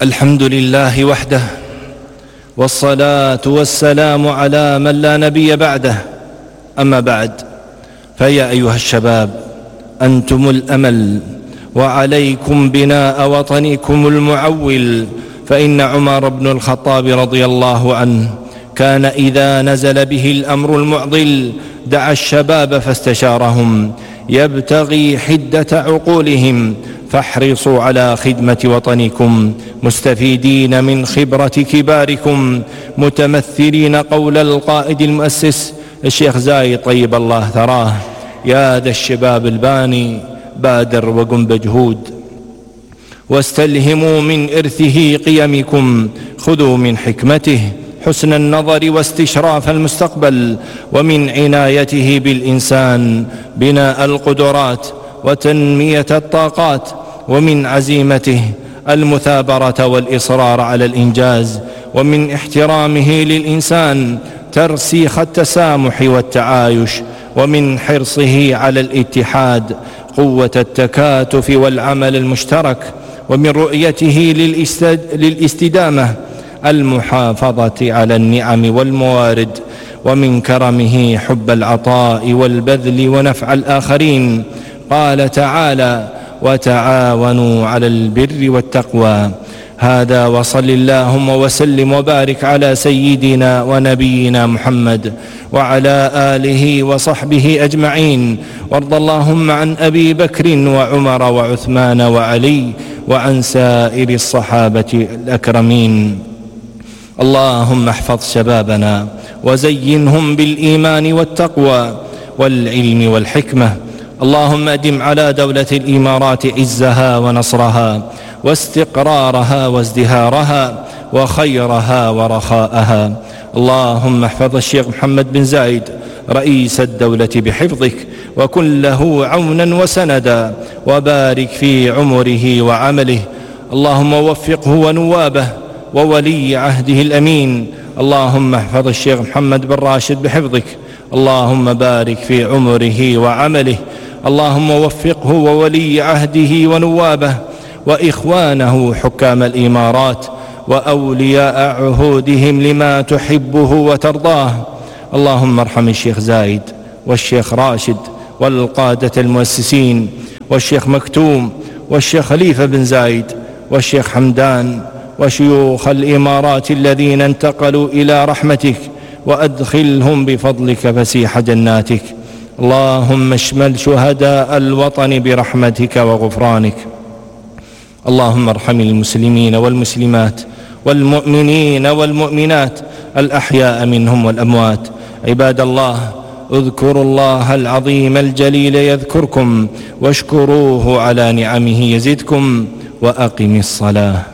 الحمد لله وحده، والصلاة والسلام على من لا نبي بعده. أما بعد، فيا أيها الشباب، أنتم الأمل، وعليكم بناء وطنكم المعول. فإن عمر بن الخطاب رضي الله عنه كان إذا نزل به الأمر المعضل دعا الشباب فاستشارهم يبتغي حدة عقولهم. فاحرصوا على خدمة وطنكم مستفيدين من خبرة كباركم، متمثلين قول القائد المؤسس الشيخ زايد طيب الله ثراه: يا ذا الشباب الباني، بادر وقم بجهود، واستلهموا من إرثه قيمكم، خذوا من حكمته حسن النظر واستشراف المستقبل، ومن عنايته بالإنسان بناء القدرات وتنمية الطاقات، ومن عزيمته المثابرة والإصرار على الإنجاز، ومن احترامه للإنسان ترسيخ التسامح والتعايش، ومن حرصه على الاتحاد قوة التكاتف والعمل المشترك، ومن رؤيته للاستدامة المحافظة على النعم والموارد، ومن كرمه حب العطاء والبذل ونفع الآخرين. قال تعالى: وتعاونوا على البر والتقوى. هذا، وصل اللهم وسلم وبارك على سيدنا ونبينا محمد وعلى آله وصحبه أجمعين. وارض اللهم عن أبي بكر وعمر وعثمان وعلي وعن سائر الصحابة الأكرمين. اللهم احفظ شبابنا وزينهم بالإيمان والتقوى والعلم والحكمة. اللهم أدم على دولة الإمارات عزها ونصرها واستقرارها وازدهارها وخيرها ورخاءها. اللهم احفظ الشيخ محمد بن زايد رئيس الدولة بحفظك، وكن له عونا وسندا، وبارك في عمره وعمله. اللهم وفقه ونوابه وولي عهده الأمين. اللهم احفظ الشيخ محمد بن راشد بحفظك. اللهم بارك في عمره وعمله. اللهم وفقه وولي عهده ونوابه وإخوانه حكام الإمارات وأولياء عهودهم لما تحبه وترضاه. اللهم ارحم الشيخ زايد والشيخ راشد والقادة المؤسسين والشيخ مكتوم والشيخ خليفة بن زايد والشيخ حمدان وشيوخ الإمارات الذين انتقلوا إلى رحمتك، وأدخلهم بفضلك فسيح جناتك. اللهم اشمل شهداء الوطن برحمتك وغفرانك. اللهم ارحم المسلمين والمسلمات والمؤمنين والمؤمنات الأحياء منهم والأموات. عباد الله، اذكروا الله العظيم الجليل يذكركم، واشكروه على نعمه يزدكم، وأقم الصلاة.